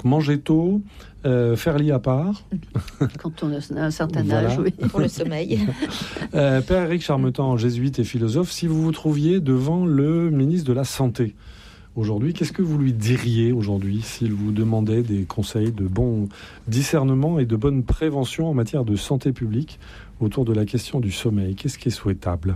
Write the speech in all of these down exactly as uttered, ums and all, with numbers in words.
Manger tôt, euh, faire lit à part. Quand on a un certain Voilà. âge, oui. Pour le sommeil. Euh, Père Éric Charmetan, jésuite et philosophe, si vous vous trouviez devant le ministre de la Santé aujourd'hui, qu'est-ce que vous lui diriez aujourd'hui s'il vous demandait des conseils de bon discernement et de bonne prévention en matière de santé publique autour de la question du sommeil? Qu'est-ce qui est souhaitable?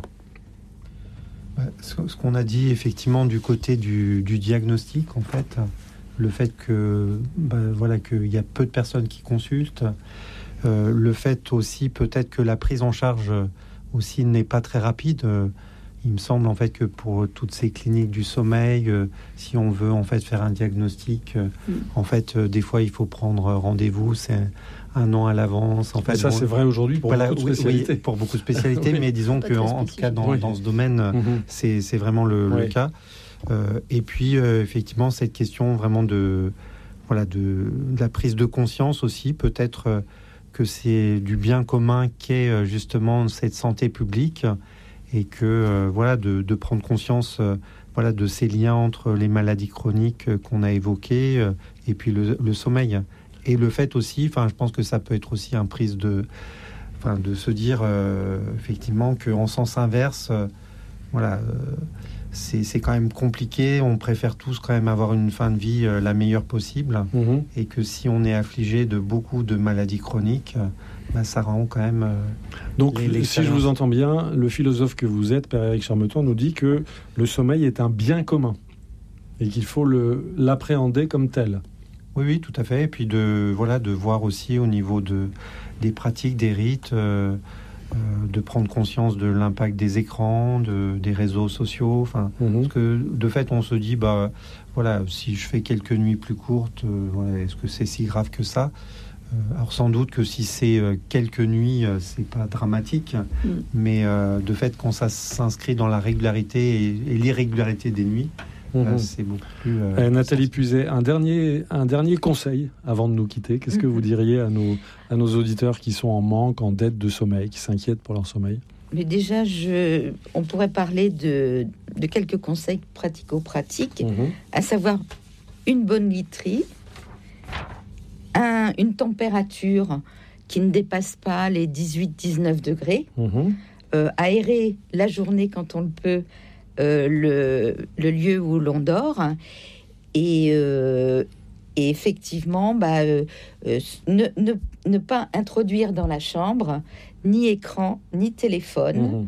Ce qu'on a dit effectivement du côté du, du diagnostic, en fait, le fait que bah, voilà qu'il y a peu de personnes qui consultent, euh, le fait aussi peut-être que la prise en charge aussi n'est pas très rapide. Euh, il me semble en fait que pour toutes ces cliniques du sommeil, euh, si on veut en fait faire un diagnostic, euh, mm. en fait euh, des fois il faut prendre rendez-vous, c'est un an à l'avance. En fait, ça, bon, c'est vrai aujourd'hui pour voilà, beaucoup de spécialités. Oui, pour beaucoup de spécialités, oui. Mais disons que en, en tout cas dans, oui. dans ce domaine, mm-hmm. c'est, c'est vraiment le, oui. le cas. Euh, et puis euh, effectivement cette question vraiment de voilà de, de la prise de conscience aussi, peut-être euh, que c'est du bien commun qu'est euh, justement cette santé publique et que euh, voilà de, de prendre conscience euh, voilà de ces liens entre les maladies chroniques euh, qu'on a évoquées euh, et puis le, le sommeil et le fait aussi, enfin je pense que ça peut être aussi un prise de enfin de se dire euh, effectivement qu'en sens inverse euh, voilà euh, C'est, c'est quand même compliqué, on préfère tous quand même avoir une fin de vie euh, la meilleure possible, mmh. et que si on est affligé de beaucoup de maladies chroniques, euh, bah, ça rend quand même... Euh, Donc, les, si je vous entends bien, le philosophe que vous êtes, Père Éric Charmetan, nous dit que le sommeil est un bien commun, et qu'il faut le, l'appréhender comme tel. Oui, oui, tout à fait, et puis de, voilà, de voir aussi au niveau de, des pratiques, des rites... Euh, Euh, de prendre conscience de l'impact des écrans, de, des réseaux sociaux. Enfin, mmh. Parce que de fait, on se dit, bah, voilà, si je fais quelques nuits plus courtes, euh, voilà, est-ce que c'est si grave que ça? euh, Alors sans doute que si c'est euh, quelques nuits, euh, c'est pas dramatique, mmh. mais euh, de fait, quand ça s'inscrit dans la régularité et, et l'irrégularité des nuits, mmh. euh, c'est beaucoup plus... Euh, euh, Nathalie Puiset, un dernier, un dernier conseil avant de nous quitter. Qu'est-ce mmh. que vous diriez à nos, à nos auditeurs qui sont en manque, en dette de sommeil, qui s'inquiètent pour leur sommeil? Mais déjà, je, on pourrait parler de, de quelques conseils pratico-pratiques, mmh. à savoir une bonne literie, un, une température qui ne dépasse pas les dix-huit à dix-neuf degrés, mmh. euh, aérer la journée quand on le peut, Euh, le, le lieu où l'on dort et, euh, et effectivement bah, euh, euh, ne, ne, ne pas introduire dans la chambre ni écran ni téléphone, mmh.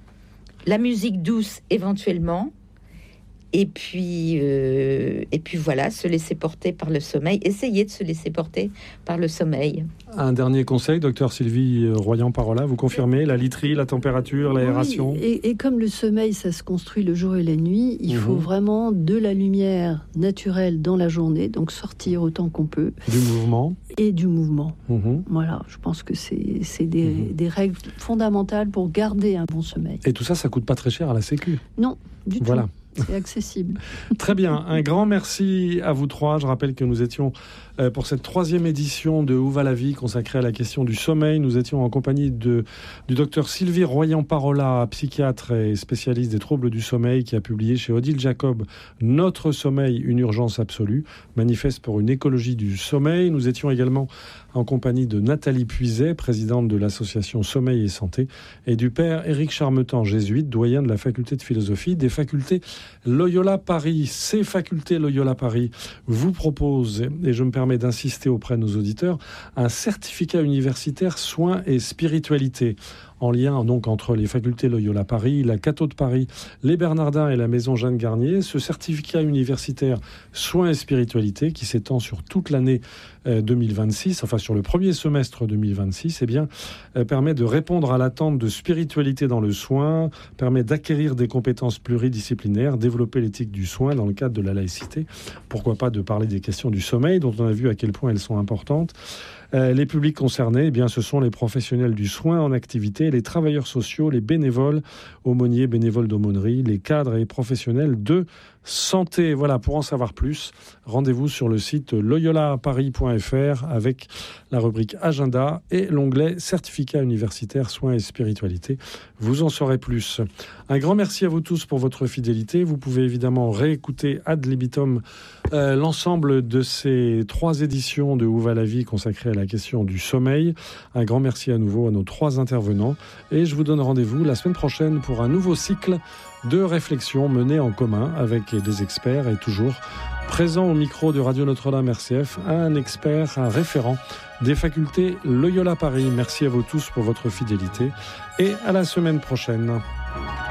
la musique douce éventuellement et puis, euh, et puis voilà, se laisser porter par le sommeil, essayer de se laisser porter par le sommeil. Un dernier conseil, docteur Sylvie Royan-Parola, vous confirmez la literie, la température, l'aération? Oui, et, et comme le sommeil, ça se construit le jour et la nuit, il mmh. faut vraiment de la lumière naturelle dans la journée, donc sortir autant qu'on peut. Du mouvement. Et du mouvement. Mmh. Voilà, je pense que c'est, c'est des, mmh. des règles fondamentales pour garder un bon sommeil. Et tout ça, ça coûte pas très cher à la Sécu? Non, du voilà. tout. C'est accessible. Très bien. Un grand merci à vous trois. Je rappelle que nous étions euh, pour cette troisième édition de Où va la vie consacrée à la question du sommeil. Nous étions en compagnie de, du docteur Sylvie Royan-Parola, psychiatre et spécialiste des troubles du sommeil, qui a publié chez Odile Jacob Notre sommeil, une urgence absolue, manifeste pour une écologie du sommeil. Nous étions également en compagnie de Nathalie Puiset, présidente de l'association Sommeil et Santé, et du père Éric Charmetan, jésuite, doyen de la faculté de philosophie des facultés Loyola Paris. Ces facultés Loyola Paris vous proposent, et je me permets d'insister auprès de nos auditeurs, un certificat universitaire soins et spiritualité, en lien donc entre les facultés Loyola Paris, la Cato de Paris, les Bernardins et la Maison Jeanne Garnier. Ce certificat universitaire soins et spiritualité, qui s'étend sur toute l'année euh, deux mille vingt-six, enfin sur le premier semestre deux mille vingt-six, eh bien, euh, permet de répondre à l'attente de spiritualité dans le soin, permet d'acquérir des compétences pluridisciplinaires, développer l'éthique du soin dans le cadre de la laïcité. Pourquoi pas de parler des questions du sommeil, dont on a vu à quel point elles sont importantes. Euh, les publics concernés, eh bien, ce sont les professionnels du soin en activité, les travailleurs sociaux, les bénévoles, aumôniers, bénévoles d'aumônerie, les cadres et professionnels de santé. Voilà, pour en savoir plus, rendez-vous sur le site loyola paris point f r avec la rubrique Agenda et l'onglet Certificat universitaire soins et spiritualité. Vous en saurez plus. Un grand merci à vous tous pour votre fidélité. Vous pouvez évidemment réécouter ad libitum euh, l'ensemble de ces trois éditions de Où va la vie consacrées à la question du sommeil. Un grand merci à nouveau à nos trois intervenants et je vous donne rendez-vous la semaine prochaine pour un nouveau cycle de réflexions menées en commun avec des experts et toujours présent au micro de Radio Notre-Dame R C F, un expert, un référent des facultés Loyola Paris. Merci à vous tous pour votre fidélité et à la semaine prochaine.